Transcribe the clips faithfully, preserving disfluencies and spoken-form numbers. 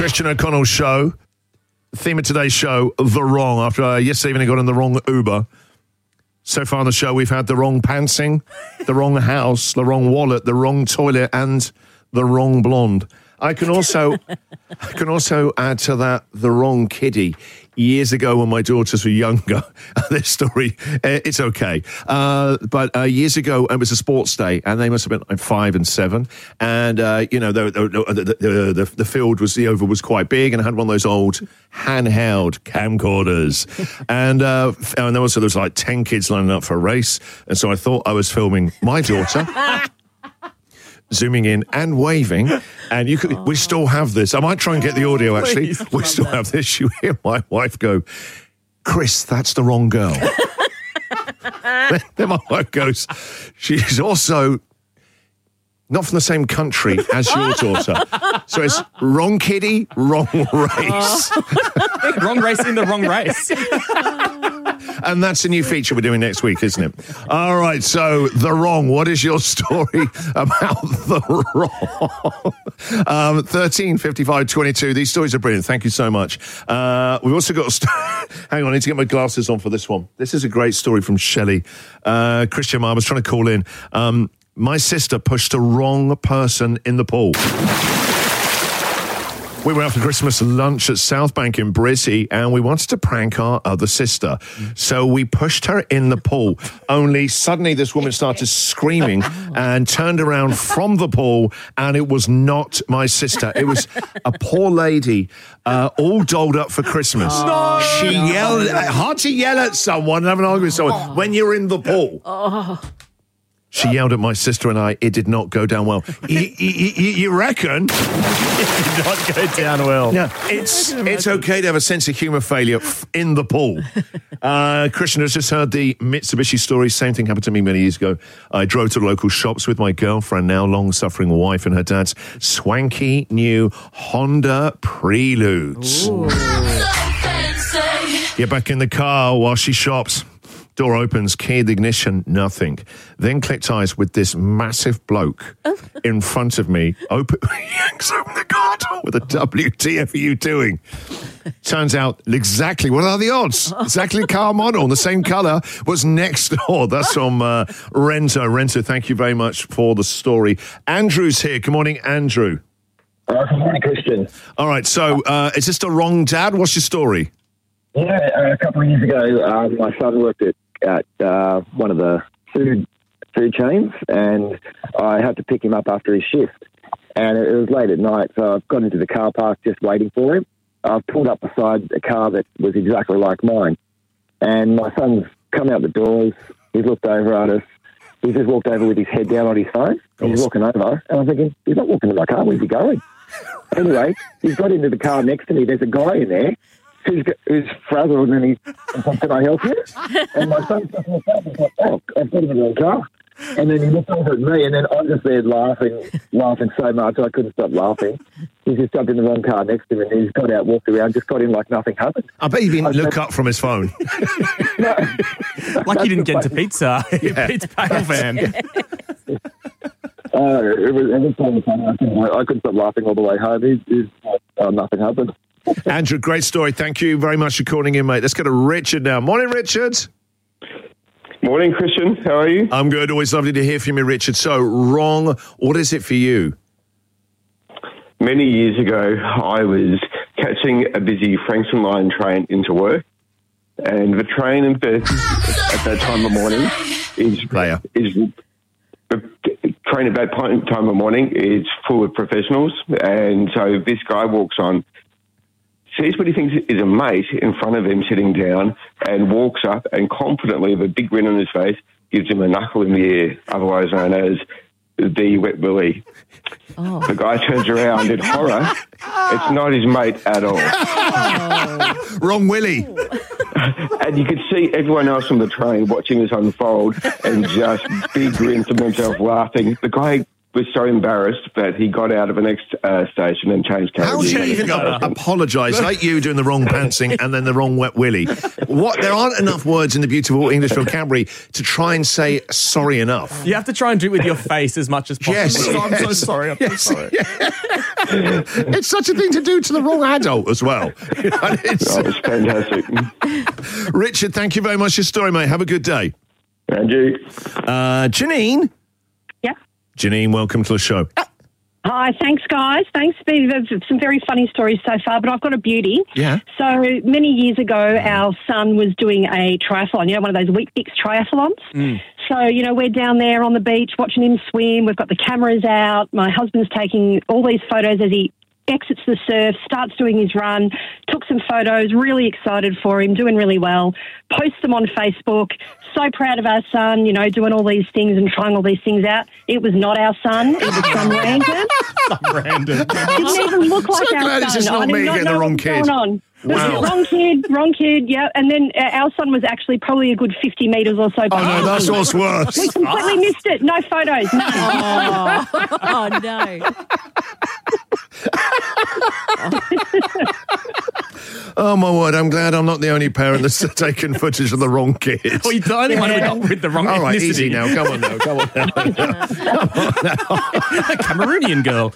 Christian O'Connell Show. Theme of today's show, the wrong. After uh, yesterday evening I got in the wrong Uber. So far on the show, we've had the wrong pantsing, the wrong house, the wrong wallet, the wrong toilet, and the wrong blonde. I can also, I can also add to that the wrong kiddie. Years ago, when my daughters were younger, this story, it's okay. Uh, but uh, years ago, it was a sports day, and they must have been like five and seven. And, uh, you know, the the, the, the, the field was, the oval was quite big, and I had one of those old handheld camcorders. and, uh, and there was, there was like ten kids lining up for a race. And so I thought I was filming my daughter. Zooming in and waving, and you could. Oh. We still have this. I might try and get the audio. Actually, Please, we still that. have this. You hear my wife go, "Chris, that's the wrong girl." then, then my wife goes, "She's also not from the same country as your daughter." So it's wrong kiddie, wrong race. Oh. Wrong race in the wrong race. And that's a new feature we're doing next week, isn't it? All right, so the wrong. What is your story about the wrong? um, thirteen fifty-five twenty-two. These stories are brilliant. Thank you so much. Uh, we've also got... St- Hang on, I need to get my glasses on for this one. This is a great story from Shelley. Uh, Christian, I was trying to call in. Um, my sister pushed the wrong person in the pool. We were out for Christmas lunch at South Bank in Brizzy, and we wanted to prank our other sister. So we pushed her in the pool. Only suddenly this woman started screaming and turned around from the pool, and it was not my sister. It was a poor lady, uh, all dolled up for Christmas. No, she no, yelled, no. hard to yell at someone and have an argument with someone oh. when you're in the pool. Oh. She yelled at my sister and I. It did not go down well. you, you, you reckon? It did not go down well. Yeah, it's it's okay to have a sense of humour failure f- in the pool. Uh, Christian has just heard the Mitsubishi story. Same thing happened to me many years ago. I drove to the local shops with my girlfriend, now long-suffering wife, and her dad's swanky new Honda Preludes. Ooh. Get back in the car while she shops. Door opens, key in the ignition, nothing. Then clicked eyes with this massive bloke in front of me. Open, yanks open the car door with a W T F are you doing? Turns out exactly, what are the odds? Exactly the car model, and the same colour was next door. That's from uh, Rento. Rento, thank you very much for the story. Andrew's here. Good morning, Andrew. Uh, good morning, Christian. All right, so uh, is this the wrong dad? What's your story? Yeah, uh, a couple of years ago, um, my son worked at at uh, one of the food food chains, and I had to pick him up after his shift. And it was late at night, so I've got into the car park just waiting for him. I've pulled up beside a car that was exactly like mine. And my son's come out the doors, he's looked over at us, he's just walked over with his head down on his phone, and he's walking over, and I'm thinking, he's not walking to my car, where's he going? Anyway, he's got into the car next to me, there's a guy in there, Who's, who's frazzled and he said, "Can I help you?" And my son said to himself, he's like, "Oh, I've got him in the car." And then he looked over at me, and then I'm just there laughing, laughing so much I couldn't stop laughing. He's just jumped in the wrong car next to him, and he's got out, walked around, just got in like nothing happened. I bet he didn't I look said, up from his phone. No, like he didn't get into pizza. Yeah. Pizza Pale van. Uh, it was, it was so funny. I couldn't, I couldn't stop laughing all the way home. He's, he's, uh, nothing happened. Andrew, great story. Thank you very much for calling in, mate. Let's go to Richard now. Morning, Richard. Morning, Christian. How are you? I'm good. Always lovely to hear from you, Richard. So, wrong. What is it for you? Many years ago, I was catching a busy Frankston Line train into work, and the train at that time of morning is Player. is the train at that time of morning is full of professionals, and so this guy walks on, sees what he thinks is a mate in front of him sitting down, and walks up and confidently, with a big grin on his face, gives him a knuckle in the air, otherwise known as the wet willy. Oh. The guy turns around in horror. It's not his mate at all. Oh. Wrong willy. And you could see everyone else on the train watching this unfold and just big grins to themselves laughing. The guy was so embarrassed that he got out of the next uh, station and changed How carriages. do you even uh, apologise? Like you doing the wrong pantsing and then the wrong wet willy. What? There aren't enough words in the beautiful English vocabulary to try and say sorry enough. You have to try and do it with your face as much as possible. Yes, So I'm so yes, sorry. I'm yes, so sorry. It's such a thing to do to the wrong adult as well. You know, it's- Oh, it's fantastic. Richard, thank you very much for your story, mate. Have a good day. And you? Uh, Janine? Yeah. Janine, welcome to the show. Hi, thanks, guys. Thanks for some very funny stories so far, but I've got a beauty. Yeah. So many years ago, our son was doing a triathlon, you know, one of those Weet-Bix triathlons. Mm. So, you know, we're down there on the beach watching him swim. We've got the cameras out. My husband's taking all these photos as he exits the surf, starts doing his run, took some photos, really excited for him, doing really well, posts them on Facebook. So proud of our son, you know, doing all these things and trying all these things out. It was not our son. It was some random. Some random. Didn't even look like So our glad son. it's just not I did me not getting know the wrong what was kid. going on. Wow. Wrong kid, wrong kid, yeah. And then uh, our son was actually probably a good fifty metres or so Oh, behind. no, that's what's worse. We completely missed it. No photos, none. Oh, oh no. Oh, my word, I'm glad I'm not the only parent that's taken footage of the wrong kids. Well, you're the only one with, with the wrong All right, ethnicity. easy now. Come on now. Come on now. Cameroonian girl.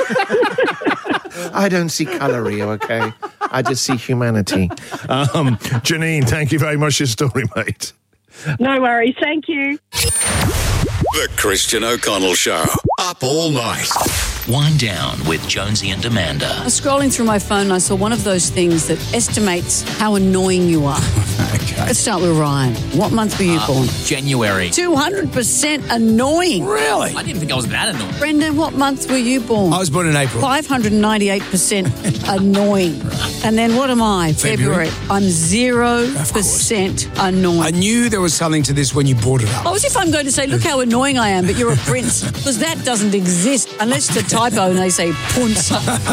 I don't see colour here, okay? I just see humanity. Um, Janine, thank you very much for your story, mate. No worries. Thank you. The Christian O'Connell Show. Up all night. Wind Down with Jonesy and Amanda. I was scrolling through my phone and I saw one of those things that estimates how annoying you are. Okay. Let's start with Ryan. What month were you Uh, born? January. two hundred percent annoying. Really? I didn't think I was that annoying. Brendan, what month were you born? I was born in April. five hundred ninety-eight percent annoying. And then what am I? February. February. I'm zero percent annoying. I knew there was something to this when you brought it up. Oh, as if I'm going to say, look how annoying I am, but you're a prince. Because that doesn't exist unless it's a typo and they say punce.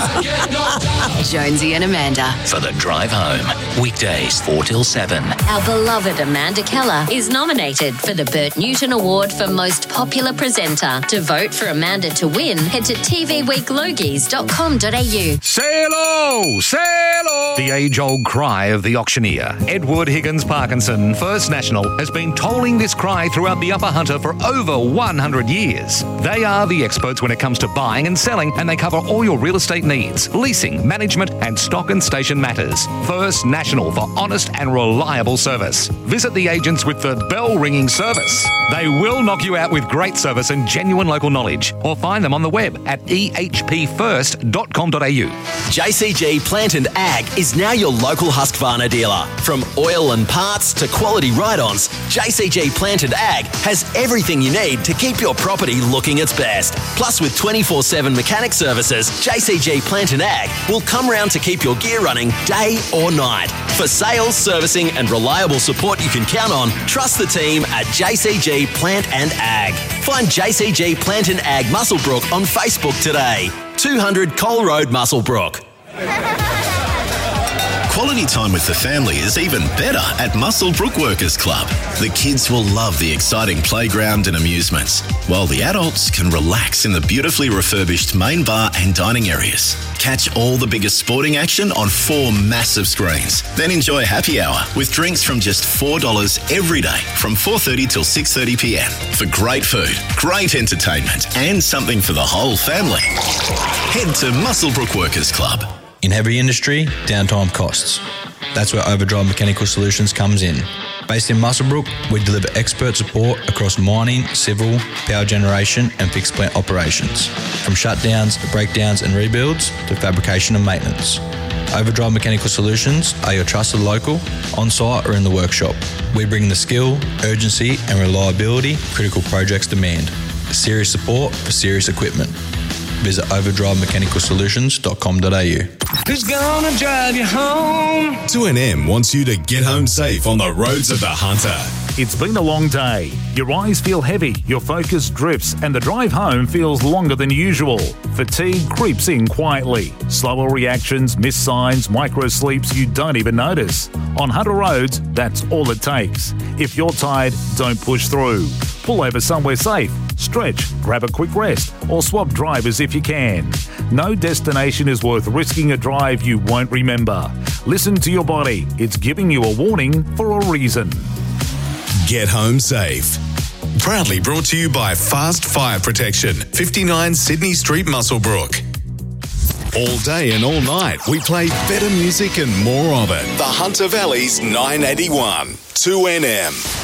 Jonesy and Amanda. For the drive home. Weekdays four till seven. Our beloved Amanda Keller is nominated for the Bert Newton Award for Most Popular Presenter. To vote for Amanda to win, head to t v week logies dot com dot a u. Say hello! Say hello! The age-old cry of the auctioneer, Edward Higgins Parkinson, First National, has been tolling this cry throughout the Upper Hunter for over one hundred years. They are the experts when it comes to buying and selling, and they cover all your real estate needs, leasing, management, and stock and station matters. First National for honest and reliable service. Visit the agents with the bell-ringing service. They will knock you out with great service and genuine local knowledge, or find them on the web at e h p first dot com dot a u. J C G Plant and Ag is now your local Husqvarna dealer. From oil and parts to quality ride-ons, J C G Plant and Ag has everything you need to keep your property looking its best. Plus, with twenty-four seven mechanic services, J C G Plant and Ag will come round to keep your gear running day or night. For sales, servicing and reliable support you can count on, trust the team at J C G Plant and Ag. Find J C G Plant and Ag Musselbrook on Facebook today. two hundred Cole Road, Musselbrook. Quality time with the family is even better at Musselbrook Workers Club. The kids will love the exciting playground and amusements, while the adults can relax in the beautifully refurbished main bar and dining areas. Catch all the biggest sporting action on four massive screens. Then enjoy happy hour with drinks from just four dollars every day from four thirty till six thirty p m for great food, great entertainment and something for the whole family. Head to Musselbrook Workers Club. In heavy industry, downtime costs. That's where Overdrive Mechanical Solutions comes in. Based in Musselbrook, we deliver expert support across mining, civil, power generation and fixed plant operations. From shutdowns, breakdowns and rebuilds to fabrication and maintenance. Overdrive Mechanical Solutions are your trusted local, on-site or in the workshop. We bring the skill, urgency and reliability critical projects demand. Serious support for serious equipment. Visit overdrive mechanical solutions dot com dot a u. Who's gonna drive you home? two N M wants you to get home safe on the roads of the Hunter. It's been a long day. Your eyes feel heavy, your focus drifts, and the drive home feels longer than usual. Fatigue creeps in quietly. Slower reactions, missed signs, micro sleeps you don't even notice. On Hunter roads, that's all it takes. If you're tired, don't push through. Pull over somewhere safe, stretch, grab a quick rest, or swap drivers if you can. No destination is worth risking a drive you won't remember. Listen to your body. It's giving you a warning for a reason. Get home safe. Proudly brought to you by Fast Fire Protection, fifty-nine Sydney Street, Muswellbrook. All day and all night, we play better music and more of it. The Hunter Valley's nine eighty-one, two N M.